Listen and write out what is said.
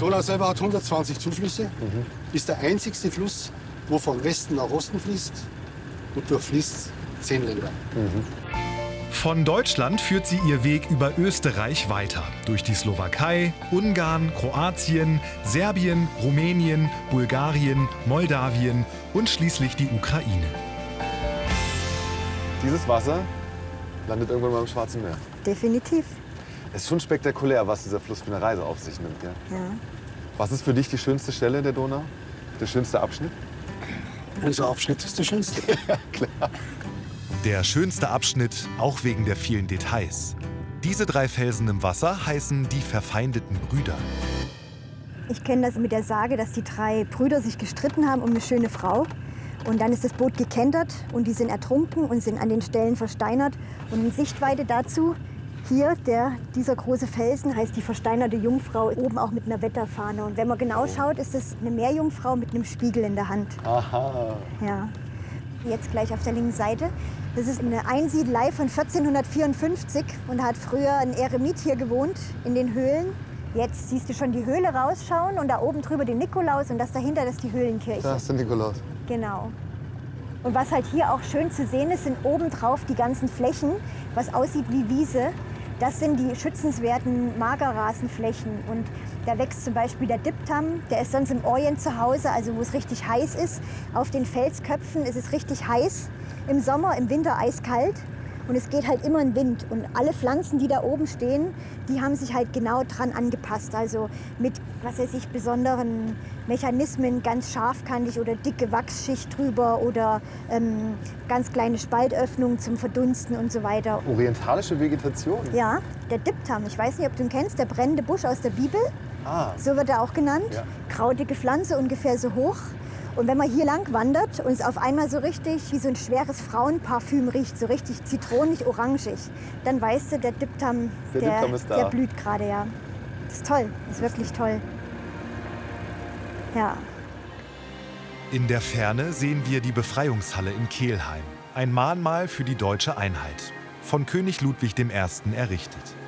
Donau selber hat 120 Zuflüsse, ist der einzigste Fluss, wo von Westen nach Osten fließt und durchfließt 10 Länder. Von Deutschland führt sie ihr Weg über Österreich weiter. Durch die Slowakei, Ungarn, Kroatien, Serbien, Rumänien, Bulgarien, Moldawien und schließlich die Ukraine. Dieses Wasser landet irgendwann mal im Schwarzen Meer. Definitiv. Es ist schon spektakulär, was dieser Fluss für eine Reise auf sich nimmt. Gell? Ja. Was ist für dich die schönste Stelle der Donau? Der schönste Abschnitt? Unser Abschnitt ist der schönste. Ja, klar. Der schönste Abschnitt, auch wegen der vielen Details. Diese 3 Felsen im Wasser heißen die verfeindeten Brüder. Ich kenne das mit der Sage, dass die 3 Brüder sich gestritten haben um eine schöne Frau. Und dann ist das Boot gekentert und die sind ertrunken und sind an den Stellen versteinert. Und in Sichtweite dazu, hier, dieser große Felsen heißt die versteinerte Jungfrau, oben auch mit einer Wetterfahne. Und wenn man genau schaut, ist es eine Meerjungfrau mit einem Spiegel in der Hand. Aha. Ja. Jetzt gleich auf der linken Seite. Das ist eine Einsiedelei von 1454 und da hat früher ein Eremit hier gewohnt, in den Höhlen. Jetzt siehst du schon die Höhle rausschauen und da oben drüber den Nikolaus und das dahinter, das ist die Höhlenkirche. Da ist der Nikolaus. Genau. Und was halt hier auch schön zu sehen ist, sind obendrauf die ganzen Flächen, was aussieht wie Wiese. Das sind die schützenswerten Magerrasenflächen. Und da wächst zum Beispiel der Diptam, der ist sonst im Orient zu Hause, also wo es richtig heiß ist. Auf den Felsköpfen ist es richtig heiß. Im Sommer, im Winter eiskalt. Und es geht halt immer ein Wind. Und alle Pflanzen, die da oben stehen, die haben sich halt genau dran angepasst. Also mit, was weiß ich, besonderen Mechanismen, ganz scharfkantig oder dicke Wachsschicht drüber oder ganz kleine Spaltöffnungen zum Verdunsten und so weiter. Orientalische Vegetation? Ja, der Diptam, ich weiß nicht, ob du ihn kennst, der brennende Busch aus der Bibel. Ah. So wird er auch genannt. Ja. Krautige Pflanze, ungefähr so hoch. Und wenn man hier lang wandert und es auf einmal so richtig wie so ein schweres Frauenparfüm riecht, so richtig zitronig-orangig, dann weißt du, der Diptam, Diptam ist da. der blüht gerade, ja. Das ist toll, das ist wirklich toll. Ja. In der Ferne sehen wir die Befreiungshalle in Kelheim. Ein Mahnmal für die deutsche Einheit. Von König Ludwig I. errichtet.